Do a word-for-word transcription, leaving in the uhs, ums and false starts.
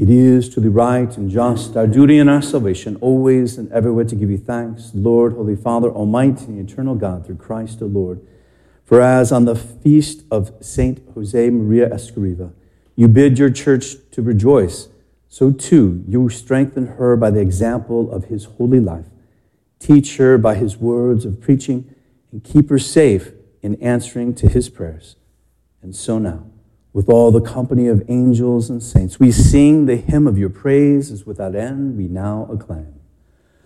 It is truly right and just, our duty and our salvation, always and everywhere to give you thanks, Lord, Holy Father, Almighty and eternal God, through Christ the Lord. For as on the feast of Saint Jose Maria Escriva, you bid your church to rejoice, so too you strengthen her by the example of his holy life. Teach her by his words of preaching, and keep her safe in answering to his prayers. And so now, with all the company of angels and saints, we sing the hymn of your praise, as without end we now acclaim.